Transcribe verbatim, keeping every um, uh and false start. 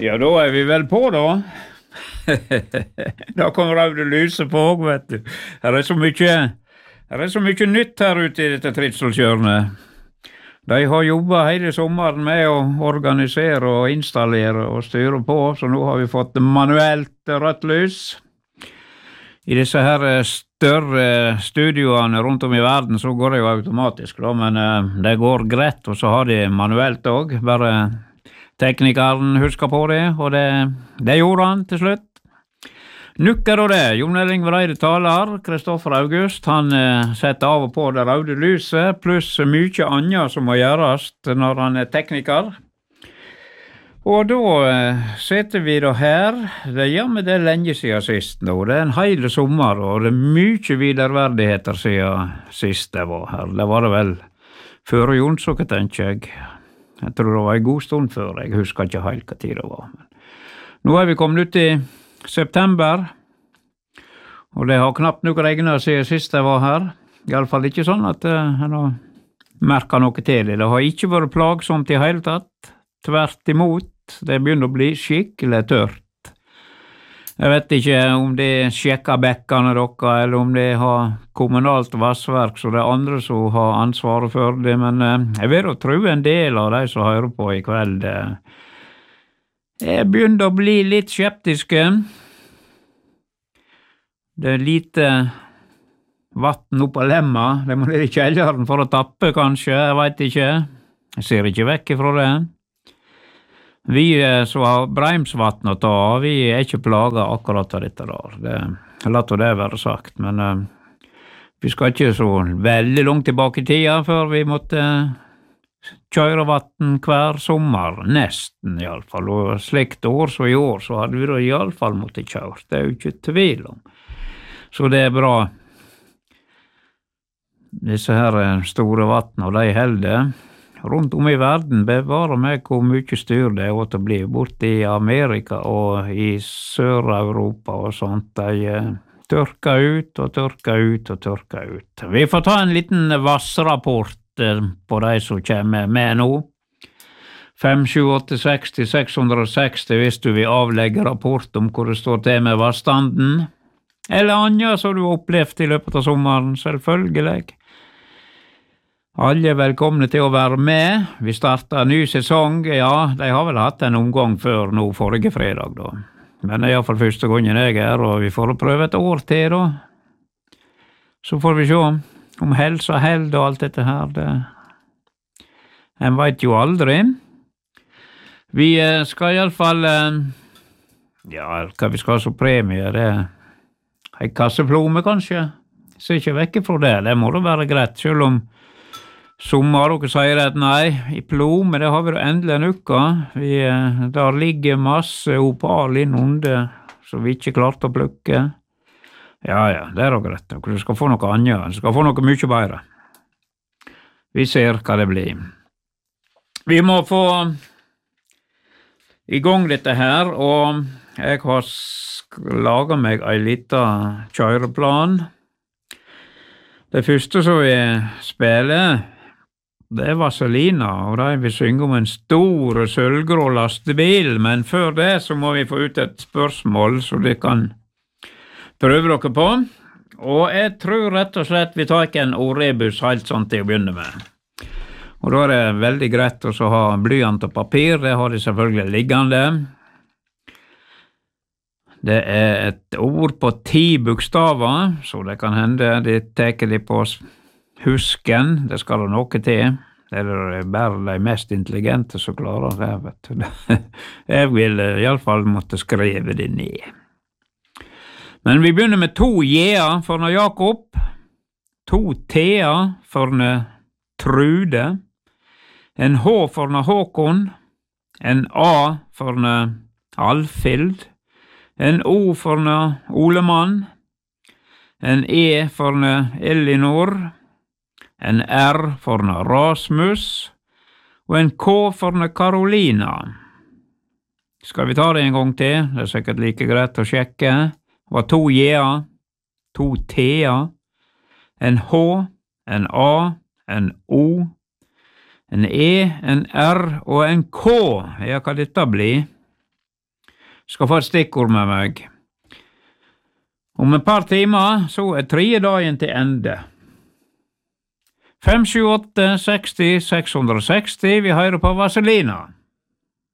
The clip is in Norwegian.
Ja, da er vi vel på, da. Da kommer Raude Lyse på òg, vet du. Her er så mye, her er så mye nytt her ute i dette Tritselkjørnet. De har jobbet hele sommeren med å organisere og installere og styre på, så nå har vi fått manuelt rødt lys. I disse her større studioene rundt om i verden så går det jo automatisk, da, men uh, det går greit, og så har de manuelt også, bare teknikeren husker på det, og det, det gjorde han til slutt. Nukker og det, Jon Erling Vreide taler, Kristoffer August, han uh, setter av og på det røde lyset, pluss mye annet som må gjøres når han er tekniker. Og da uh, sitter vi da her, det gjør vi det lenge siden sist nå, det er en hele sommer, og det er mye viderverdigheter siden sist det var her. Det var det vel før Jonsåker, tenker jeg. Jeg tror det var en god stund før, jeg husker ikke helt hva tid det var. Men nå er vi kommet ut i september, og det har knapt nok regnet siden sist jeg var her. I alle fall ikke sånn at uh, jeg har merket noe til det. Det har ikke vært plagsomt i hele tatt. Tvert imot, det begynner å bli skikkelig tørt. Jeg vet ikke om de sjekker bekkene dere, eller om de har kommunalt vassverk, så det er andre som har ansvaret for det, men eh, jeg vil jo tro en del av de som hører på i kveld. Eh, jeg begynner å bli litt skeptiske. Det er lite vatten opp av lemma, det må ned i kjelleren for å tappe kanskje, jeg vet ikke. Jeg ser ikke vekk ifra det. Vi som har Breimsvatn å ta, vi er ikke plaget akkurat av dette der. Det, la det være sagt, men uh, vi skal ikke så veldig langt tilbake i tida før vi måtte kjøre vatten hver sommer, nesten i alle fall. Og slikt år så i år så hadde vi da i alle fall måttet kjøre, det er jo ikke tvil om. Så det er bra. Disse her store vatten, og de helder, rundt om i verden bevarer meg hvor mye styr det er å bli borte i Amerika og i Sør-Europa og sånt. De uh, tørker ut og tørker ut og tørker ut. Vi får ta en liten vassrapport uh, på de som kommer med nå. fem sju åtte seks seks hundre og seksti hvis du vil avlegge rapport om hvor det står til med vannstanden. Eller annet som du har opplevd i løpet av sommeren, selvfølgelig. Alle er velkomne til å være med. Vi starter en ny sesong. Ja, de har vel hatt en omgang før nå forrige fredag da. Men det er i hvert fall første gangen jeg er, og vi får prøve et år til da. Så får vi se om helse, held og alt dette her. Det... En vet jo aldri. Vi skal i alle fall, ja, hva vi skal ha som premie, det er en kasseplomme kanskje. Så ikke vekk fra det, det må da være greit, selv om sommer, dere sier at nei, i plomme, det har vi endelig en uke. Vi, der ligger masse opal innunder, som vi ikke klarte å plukke. Ja, ja, det er da greit. Dere skal få noe annet, dere skal få noe mye bedre. Vi ser hva det blir. Vi må få i gang dette her, og jeg har laget meg en liten kjøreplan. Det første som vi spiller, det er Vaselina, og da vil synge om en stor sølvgrå lastebil, men før det så må vi få ut et spørsmål så de kan prøve dere på. Og jeg tror rett og slett vi tar ikke en ordrebus helt sånn til å begynne med. Og da er det veldig greit å ha blyant og papir, det har de selvfølgelig liggende. Det er et ord på ti bokstaver, så det kan hende de teker de på husken, det skal det noe til. Det er bare de mest intelligente som klarer det, vet du. Jeg vil i alle fall måtte skrive det ned. Men vi begynner med to J-er for Jakob, to T-er for Trude, en H for Håkon, en A for Alfild, en O for Olemann, en E for Elinor, en R for Rasmus, og en K for Karolina. Skal vi ta det en gang til? Det er sikkert like greit å sjekke. Det var to J-er, to T-er, en H, en A, en O, en E, en R og en K. Ja, hva dette blir? skal få et stikkord med meg. Om et par timer så er tredje dagen til ende. fem sju åtte seksti seks hundre og seksti, vi hører på Vazelina.